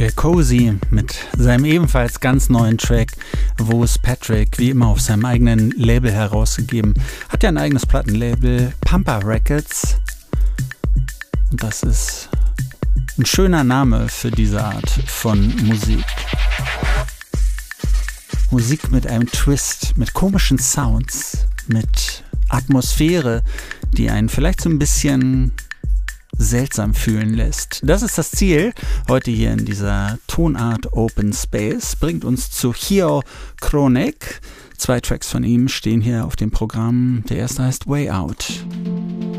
DJ Cozy mit seinem ebenfalls ganz neuen Track Wo ist Patrick, wie immer auf seinem eigenen Label herausgegeben. Hat ja ein eigenes Plattenlabel, Pampa Records. Und das ist ein schöner Name für diese Art von Musik. Musik mit einem Twist, mit komischen Sounds, mit Atmosphäre, die einen vielleicht so ein bisschen seltsam fühlen lässt. Das ist das Ziel heute hier in dieser Tonart Open Space. Bringt uns zu Hio Kronek. 2 Tracks von ihm stehen hier auf dem Programm. Der erste heißt Way Out.